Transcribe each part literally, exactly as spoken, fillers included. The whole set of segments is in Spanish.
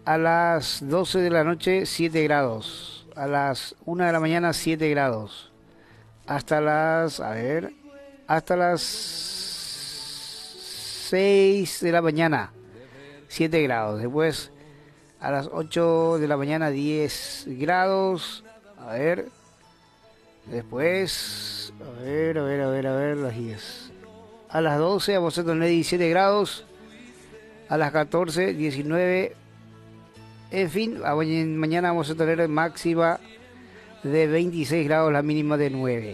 A las doce de la noche, siete grados. A las una de la mañana, siete grados. Hasta las, a ver, hasta las seis de la mañana, siete grados. Después, a las ocho de la mañana, diez grados. A ver, después, a ver, a ver, a ver, a ver, las diez. A las doce vamos a tener diecisiete grados. A las catorce, diecinueve. En fin, mañana vamos a tener máxima de veintiséis grados, la mínima de nueve.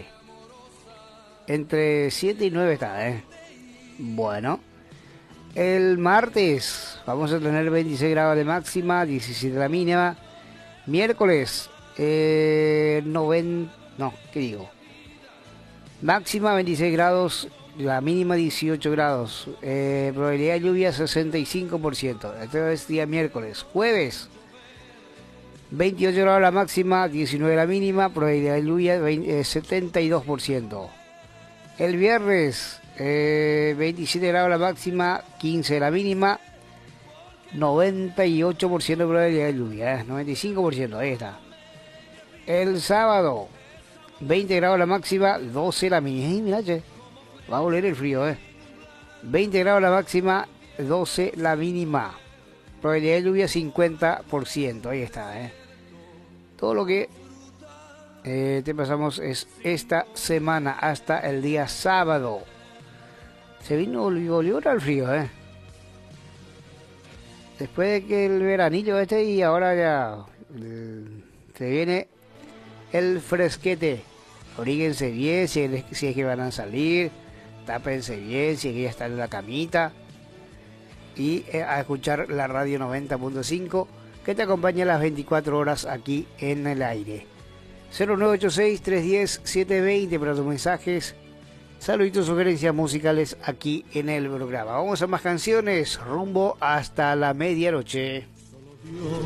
Entre siete y nueve está, ¿eh? Bueno. El martes vamos a tener veintiséis grados de máxima, diecisiete la mínima. Miércoles, eh, noventa... No, ¿qué digo? Máxima veintiséis grados, la mínima dieciocho grados. Eh, probabilidad de lluvia sesenta y cinco por ciento. Este es día miércoles. Jueves, veintiocho grados la máxima, diecinueve la mínima. Probabilidad de lluvia veinte, eh, setenta y dos por ciento. El viernes, eh, veintisiete grados la máxima, quince la mínima. noventa y ocho por ciento de probabilidad de lluvia. Eh, noventa y cinco por ciento, ahí está. El sábado, veinte grados la máxima, doce la mínima. Ay, mirá, che, va a volver el frío, eh. veinte grados la máxima, doce la mínima. Probabilidad de lluvia cincuenta por ciento. Ahí está, eh. Todo lo que eh, te pasamos es esta semana hasta el día sábado. Se vino, volvió al frío, eh. Después de que el veranillo este y ahora ya eh, se viene el fresquete. Abríguense bien si es, si es que van a salir, tápense bien si es que ya están en la camita y eh, a escuchar la radio noventa punto cinco que te acompaña las veinticuatro horas aquí en el aire. Cero nueve ocho seis, tres uno cero, siete dos cero para tus mensajes, saluditos, sugerencias musicales aquí en el programa. Vamos a más canciones rumbo hasta la medianoche.